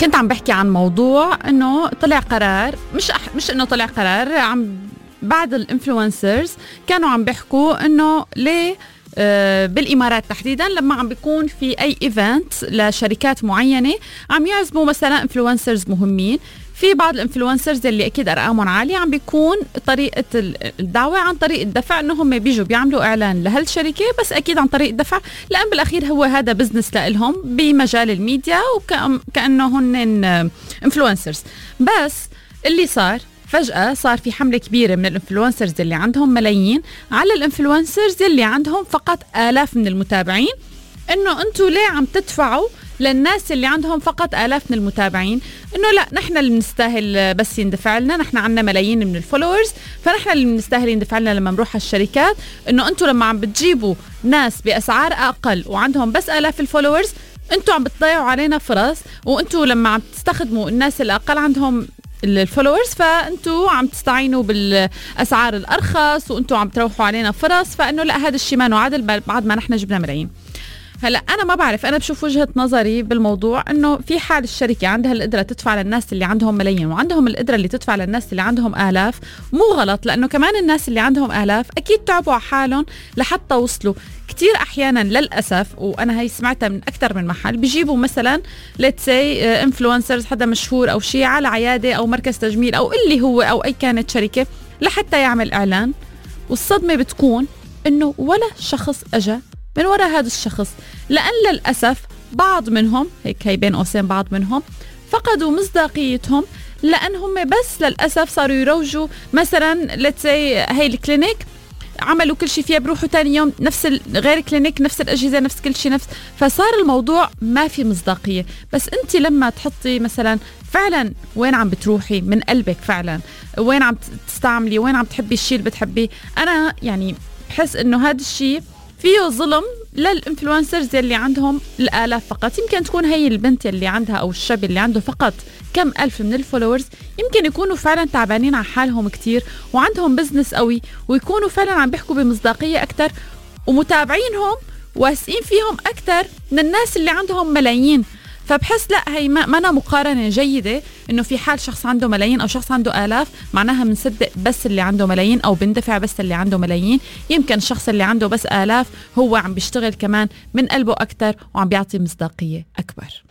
كنت عم بحكي عن موضوع انه طلع قرار، مش انه طلع قرار، بعض الانفلونسرز كانوا عم بيحكوا انه ليه بالإمارات تحديدا لما عم بيكون في أي إيفنت لشركات معينة عم يعزموا مثلا انفلونسرز مهمين. في بعض الانفلونسرز اللي أكيد أرقامهم عالية عم بيكون طريقة الدعوة عن طريق الدفع، إنهم بيجوا بيعملوا إعلان لهالشركة، بس أكيد عن طريق الدفع، لأن بالأخير هو هذا بزنس لهم بمجال الميديا وكأنه هن انفلونسرز. بس اللي فجأة صار في حملة كبيرة من الانفلونسرز اللي عندهم ملايين على الانفلونسرز اللي عندهم فقط آلاف من المتابعين، انه انتوا ليه عم تدفعوا للناس اللي عندهم فقط آلاف من المتابعين؟ انه لا، نحن اللي بنستاهل بس يندفع لنا، نحن عنا ملايين من الفولورز، فنحن اللي بنستاهل يندفع لنا لما نروح على الشركات. انه انتوا لما عم بتجيبوا ناس بأسعار أقل وعندهم بس آلاف الفولورز، انتوا عم بتضيعوا علينا فرص، وانتوا لما عم تستخدموا الناس اللي أقل عندهم الفولورز فانتوا عم تستعينوا بالاسعار الارخص، وانتوا عم تروحوا علينا فرص. فانه لا، هذا الشيء ما نعادل بعد ما نحن جبنا ملايين. هلا انا ما بعرف، انا بشوف وجهة نظري بالموضوع انه في حال الشركة عندها القدرة تدفع للناس اللي عندهم ملايين وعندهم القدرة اللي تدفع للناس اللي عندهم آلاف، مو غلط، لانه كمان الناس اللي عندهم آلاف اكيد تعبوا على حالهم لحتى وصلوا. كتير احيانا للاسف، وانا هي سمعتها من اكثر من محل، بيجيبوا مثلا let's say انفلونسرز، حدا مشهور او شيء، على عيادة او مركز تجميل او اللي هو او اي كانت شركة لحتى يعمل اعلان، والصدمة بتكون انه ولا شخص اجى من وراء هذا الشخص، لأن للأسف بعض منهم، هي بين قوسين بعض منهم، فقدوا مصداقيتهم، لأن هم بس للأسف صاروا يروجوا مثلا let's say هي الكلينيك، عملوا كل شيء فيها، بروحوا تاني يوم نفس غير كلينيك، نفس الأجهزة، نفس كل شيء، فصار الموضوع ما في مصداقية. بس أنت لما تحطي مثلا فعلا وين عم بتروحي من قلبك، فعلا وين عم تستعملي، وين عم تحبي الشيء اللي بتحبيه، أنا يعني بحس إنه هذا الشيء فيه ظلم للإنفلونسرز اللي عندهم الآلاف فقط. يمكن تكون هي البنت اللي عندها أو الشاب اللي عنده فقط كم ألف من الفولورز، يمكن يكونوا فعلا تعبانين على حالهم كتير وعندهم بزنس قوي، ويكونوا فعلا عم بيحكوا بمصداقية أكتر، ومتابعينهم واثقين فيهم أكتر من الناس اللي عندهم ملايين. فبحس لا، هي ما أنا مقارنة جيدة، إنه في حال شخص عنده ملايين أو شخص عنده آلاف معناها بنصدق بس اللي عنده ملايين أو بندفع بس اللي عنده ملايين. يمكن الشخص اللي عنده بس آلاف هو عم بيشتغل كمان من قلبه أكتر وعم بيعطي مصداقية أكبر.